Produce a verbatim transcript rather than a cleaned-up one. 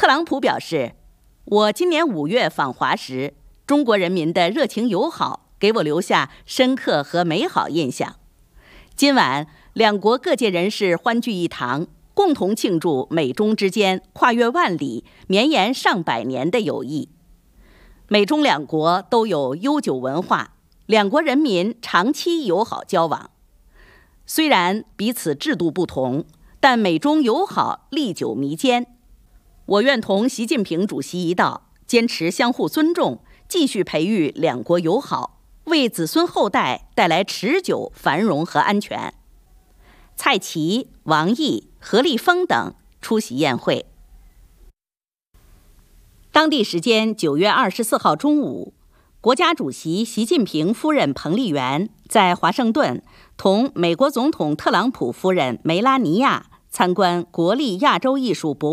特朗普表示，我今年五月访华时，中国人民的热情友好给我留下深刻和美好印象。今晚，两国各界人士欢聚一堂，共同庆祝美中之间跨越万里、绵延上百年的友谊。美中两国都有悠久文化，两国人民长期友好交往。虽然彼此制度不同，但美中友好历久弥坚。我愿同习近平主席一道，坚持相互尊重，继续培育两国友好，为子孙后代带来持久繁荣和安全。蔡奇、王毅、何立峰等出席宴会。当地时间九月二十四号中午，国家主席习近平夫人彭丽媛在华盛顿同美国总统特朗普夫人梅拉尼亚参观国立亚洲艺术博物馆。